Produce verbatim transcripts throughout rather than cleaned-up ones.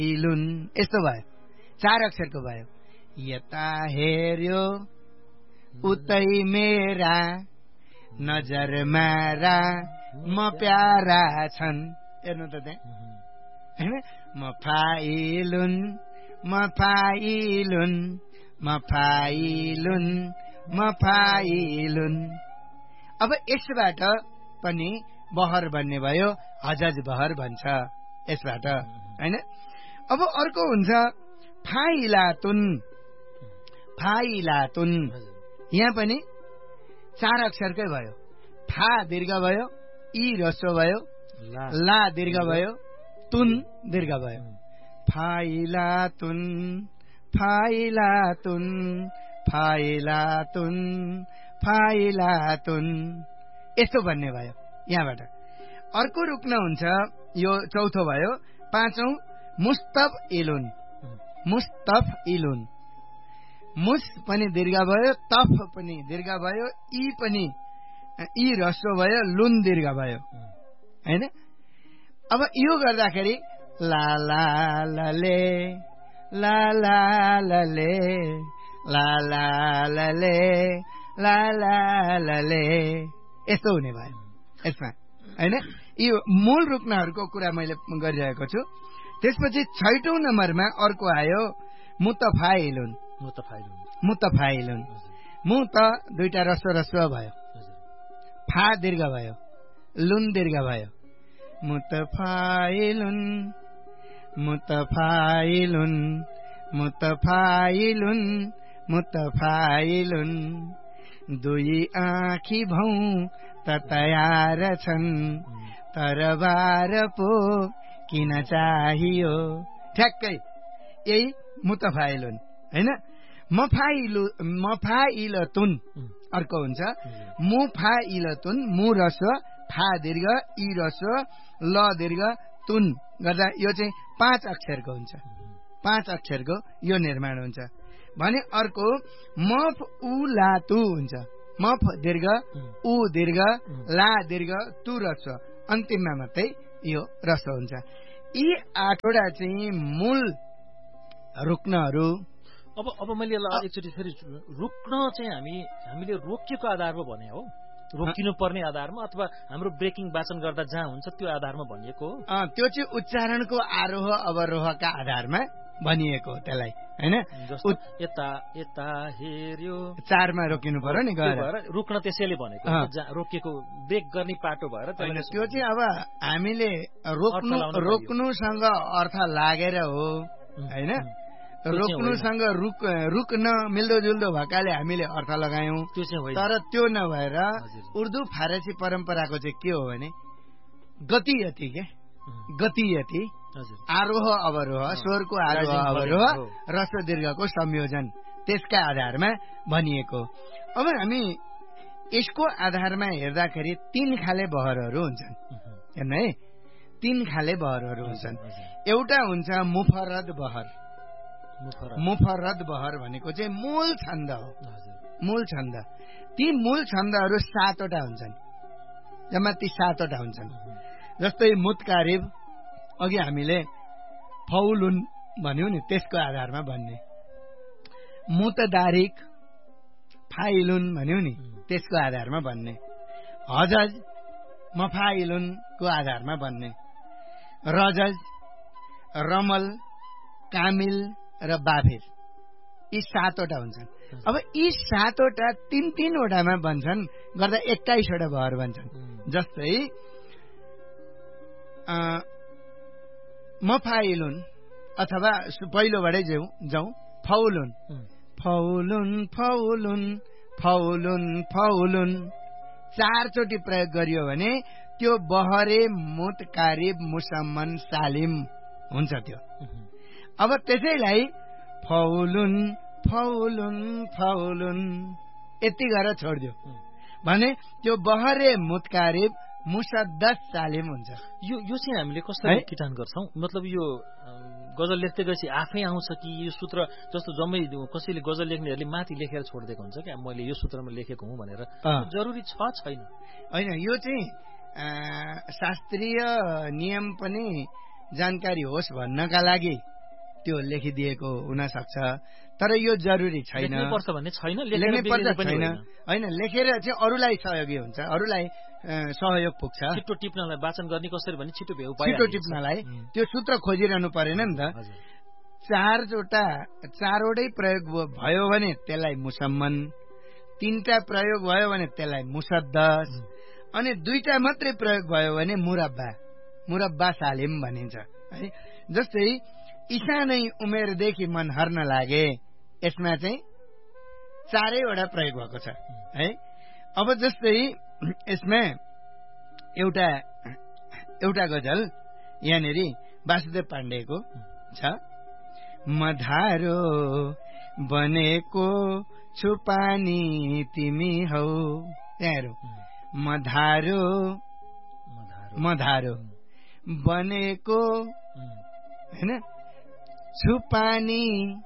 इलुन यस्तो भयो, चार अक्षरको भयो। यता हेर्यो उतै मेरा नजर मारा म प्यारा छन्। हेर्नु त त्यहाँ हैन, म फाइलुन म फाइलुन म फाइलुन म फाइलुन। अब यसबाट पनि बहर भन्ने भयो, हजज बहर भन्छ यसबाट हैन। अब अर्को हुन्छ फाइलातुन। फाइलातुन यहाँ पनि चार अक्षरकै भयो। फा दीर्घ भयो, ई ह्रस्व भयो, ला दीर्घ भयो, तुन दीर्घ भयो। फाइलातुन फाइलातुन फाइलातुन फाइलातुन यस्तो भन्ने भयो यहाँबाट। अर्को रुक्न हुन्छ, यो चौथो भयो। पाँचौं मुस्तफ इलुन। मुस्तफ इलुन, मुस पनि दीर्घ भयो, तफ पनि दीर्घ भयो, ई पनि ई ह्रस्व भयो, लुन दीर्घ भयो हैन। अब यो गर्दाखेरि ला ला लले ला ला लले ला ला लले ला ला लले यस्तो हुने भयो यसमा हैन। यो मूल रुक्नहरूको कुरा मैले गरिरहेको छु। त्यसपछि छैटौं नम्बरमा अर्को आयो मुतफाइलुन। मुतफाइलुन मुतफाइलुन मु त दुईटा रस्व रस्व भयो, फा दीर्घ भयो, लुन दीर्घ भयो। मुतफाइलुन मुतफाइलुन मुतफाइलुन मुतफाइलुन दुई आँखी भौ त तयार छन्, तर बार पो किन चाहियो। ठ्याक्कै यही मुतफाइलुन हैन। मफाइलु मफाइलतुन अर्को हुन्छ मुफाइलतुन। मु ह्रस्व, फा दीर्घ, ई ह्रस्व, ल दीर्घ, तुन गर्दा यो चाहिँ पाँच अक्षरको हुन्छ। पाँच अक्षरको यो निर्माण हुन्छ भने अर्को मफ उलातु हुन्छ। मफ दीर्घ, उ दीर्घ, ला दीर्घ, तु ह्रस्व, अन्तिममा मात्रै यो ह्रस्व हुन्छ। यी आठवटा चाहिँ मूल रुक्नहरू। अब अब मैले एकचोटि फेरि रुक्न चाहिँ हामी हामीले रोकिएको आधारमा भने हो, रोकिनु पर्ने आधारमा अथवा हाम्रो ब्रेकिङ वाचन गर्दा जहाँ हुन्छ त्यो आधारमा भनिएको हो। त्यो चाहिँ उच्चारणको आरोह अवरोहका आधारमा भनिएको हो त्यसलाई हैन। यता यता हेर्यो चारमा रोकिनु पर्यो नि गएर रुक्न त्यसैले भनेको, रोकिएको ब्रेक गर्ने पाटो भएर त्यो चाहिँ अब हामीले रोक्नु रोक्नुसँग अर्थ लागेर हो हैन। रोक्नुसँग रुक रुक्न मिल्दो जुल्दो भएकाले हामीले अर्थ लगायौं, तर त्यो नभएर उर्दू फारसी परम्पराको चाहिँ के हो भने गतियति के गतियति आरोह अवरोह, स्वरको आरोह अवरोह, रस्व दीर्घको संयोजन, त्यसका आधारमा भनिएको। अब हामी यसको आधारमा हेर्दाखेरि तीन खाले बहरहरू हुन्छन् हेर्नु है। तीन खाले बहरहरू हुन्छन्। एउटा हुन्छ मुफरद बहर। मुफरद बहर भनेको चाहिँ मूल छन्द हो। मूल छन्द, ती मूल छन्दहरू सातवटा हुन्छन्, जम्मा ती सातवटा हुन्छन्। जस्तै मुतकारिब अघि हामीले फौलुन भन्यौं नि, त्यसको आधारमा भन्ने। मुतदारिक फाइलुन भन्यौं नि, त्यसको आधारमा भन्ने। हजज मफाइलुनको आधारमा भन्ने। रजज, रमल, कामिल र बाफिर, यी सातवटा हुन्छन्। अब यी सातवटा तीन तीनवटामा बन्छन् गर्दा एक्काइसवटा बहर बन्छन्। जस्तै मफाइलुन अथवा पहिलोबाटै जाउँ जाउँ फौलुन। फौलुन फौलुन फौलुन फौलुन चारचोटि प्रयोग गरियो भने त्यो बहरे मुतकारिब मुसम्मन सालिम हुन्छ त्यो। अब त्यसैलाई फौलुन फौलुन फौलुन यति गरेर छोडिदियो भने त्यो बहरे मुतकारिब मुसद्दस सालिम हुन्छ। यो यो चाहिँ हामीले कसरी किटान गर्छौं? मतलब यो गजल लेख्दै गएपछि आफै आउँछ कि यो सूत्र जस्तो जम्मै कसैले गजल लेख्नेहरूले माथि लेखेर छोडिदिएको हुन्छ कि मैले यो सूत्रमा लेखेको हुँ भनेर? जरुरी छ छैन? होइन, यो चाहिँ शास्त्रीय नियम पनि जानकारी होस् भन्नका लागि त्यो लेखिदिएको हुन सक्छ, तर यो जरुरी छैन। लेख्नुपर्छ भन्ने छैन, लेख्नुपर्छ छैन होइन। लेखेर चाहिँ अरूलाई सहयोगी हुन्छ, अरूलाई सहयोग पुग्छ। छिटो टिप्नलाई वाचन गर्ने कसरी भने छिटो भ्याउ छिटो टिप्नलाई त्यो सूत्र खोजिरहनु परेन नि त। चारवटा चारवटै प्रयोग भयो भने त्यसलाई मुसम्मन, तीनटा प्रयोग भयो भने त्यसलाई मुसद्दस, अनि दुईटा मात्रै प्रयोग भयो भने मुरब्बा मुरब्बा सालिम भनिन्छ है। जस्तै इसानै उमेरदेखि मन हर्न लागे, यसमा चाहिँ चारैवटा प्रयोग भएको छ है। अब जस्तै यसमा एउटा एउटा गजल यहाँनिर वासुदेव पाण्डेको छ। मधारो बनेको छुपानी तिमी हौ, त्यहाँहरू मधारो मधारो बनेको होइन छुपानी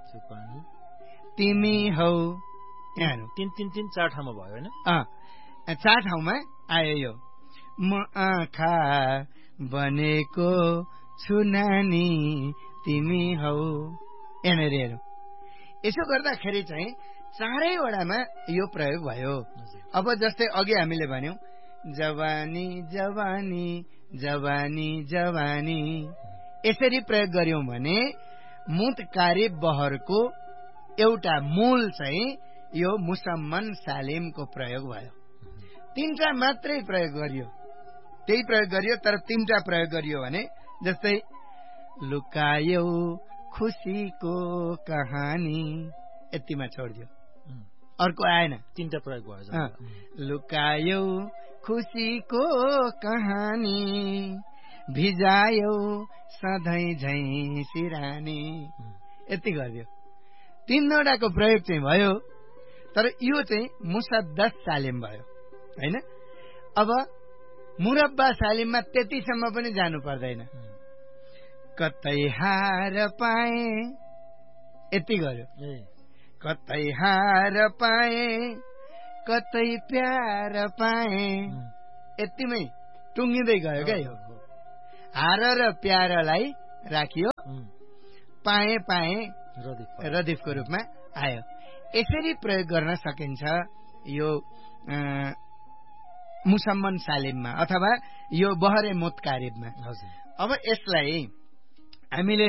तिमी हौ, त्यहाँहरू तिन तिन तिन चार ठाउँमा भयो होइन। चार ठाउँमा आयो यो। म आँखा बनेको छु नानी तिमी हौ, यहाँनिर हेरौँ। यसो गर्दाखेरि चाहिँ चारैवटामा यो प्रयोग भयो। अब जस्तै अघि हामीले भन्यौं जवानी जवानी जवानी जवानी, यसरी प्रयोग गर्यौं भने मुतकारी बहरको एउटा मूल चाहिँ यो मुसम्मन सालिमको प्रयोग भयो। तीनटा मात्रै प्रयोग गरियो, त्यही प्रयोग गरियो, तर तीनटा प्रयोग गरियो भने जस्तै लुकायौ खुसीको कहानी यतिमा छोडिदियो, अर्को आएन, तीनटा प्रयोग भयो। लुकायौ खुसीको कहानी भिजायौ सधैँ झैँ सिरानी, यति गरिदियो। तीनवटाको प्रयोग चाहिँ भयो, तर यो चाहिँ मुसद्दस सालिम भयो होइन। अब मुरब्बा सालिममा त्यतिसम्म पनि जानु पर्दैन। कतै हार पाए यति गर्यो, कतै हार पाए कतै प्यार पाए, यतिमै टुङ्गिँदै गयो क्या यो। हार र प्यारलाई राखियो, पाए पाए रदिफको रूपमा आयो। यसरी प्रयोग गर्न सकिन्छ यो मुसम्मन सालिममा अथवा यो बहरे मुतकारिबमा। अब यसलाई हामीले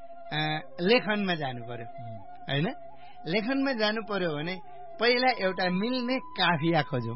लेखनमा जानु पर्यो होइन। लेखनमा जानु पर्यो भने पहिला एउटा मिल्ने काफिया खोजौँ,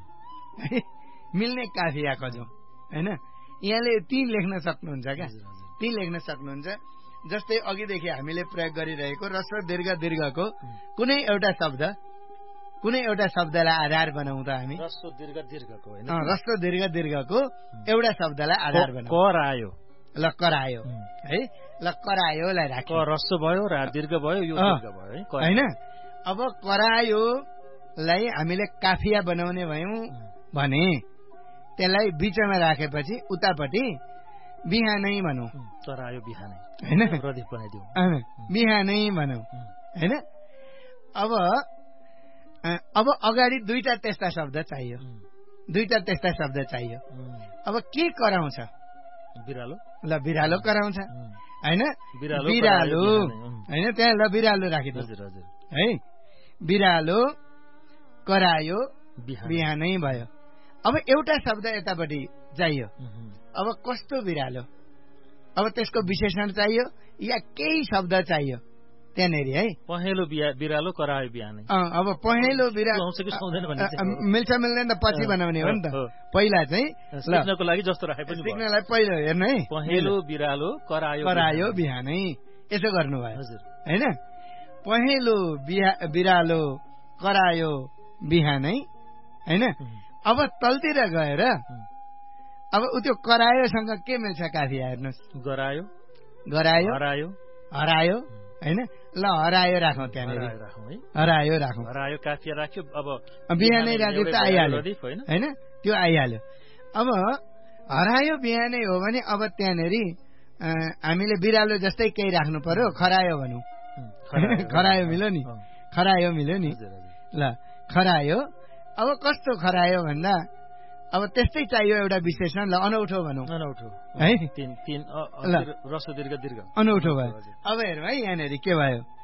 मिल्ने काफिया खोजौँ होइन। यहाँले ती लेख्न सक्नुहुन्छ क्या, ती लेख्न सक्नुहुन्छ। जस्तै अघिदेखि हामीले प्रयोग गरिरहेको रस्व दीर्घ दीर्घको कुनै एउटा शब्द, कुनै एउटा शब्दलाई आधार बनाउँ त हामी। रस्व दीर्घ दीर्घको होइन, रस्व दीर्घ दीर्घको एउटा शब्दलाई आधार बनाउँ। करायो, ल करायो है, ल करायोलाई राख्यो, रस्व भयो र दीर्घ भयो, यो दीर्घ भयो होइन। अब करायोलाई हामीले काफिया बनाउने भयौँ भने त्यसलाई बिचमा राखेपछि उतापट्टि बिहानै भनौँ, करायो बिहानै होइन, रदिफ बनाइदिउँ, बिहानै भनौँ होइन। अब अब अगाडि दुईटा त्यस्ता शब्द चाहियो, दुईटा त्यस्ता शब्द चाहियो। अब के कराउँछ? बिरालो, ल बिरालो कराउँछ होइन, बिरालो होइन, त्यहाँ ल बिरालो राखिदिनु है। बिरालो करायो बिहानै भयो। अब एउटा शब्द यतापट्टि चाहियो। अब कस्तो बिरालो? अब त्यसको विशेषण चाहियो या केही शब्द चाहियो त्यहाँनिर है। पहेँलो बिरालो करायो बिहानै। अब पहेँलो बिरालो मिल्छ मिल्दैन त पछि बनाउने हो नि त। पहिला चाहिँ सिक्नको लागि जस्तो राखे पनि सिक्नलाई पहिलो हेर्नु है। पहेँलो बिरालो करायो करायो बिहानै, यसो गर्नुभयो होइन। पहेँलो बिरालो करायो बिहानै होइन। अब तलतिर गएर अब उ त्यो करायोसँग के मिल्छ काफिया हेर्नुहोस्। गरायो, गरायो, हरायो, हरायो होइन। ल हरायो राखौँ त्यहाँनिर, हरायो राखौँ, हरायो काफिया राख्यो। अब बिहानै राख्यो त आइहाल्यो होइन, त्यो आइहाल्यो। अब हरायो बिहानै हो भने अब त्यहाँनिर हामीले बिरालो जस्तै केही राख्नु पर्यो, खरायो भनौँ, खरायो मिल्यो नि, खरायो मिल्यो नि। ल खरायो। अब कस्तो खरायो भन्दा अब त्यस्तै चाहियो एउटा विशेषण ल अनौठो भनौँ अनौठो है तीन तीन रस्व दीर्घ दीर्घ अनौठो भयो अब हेरौँ है यहाँनिर के भयो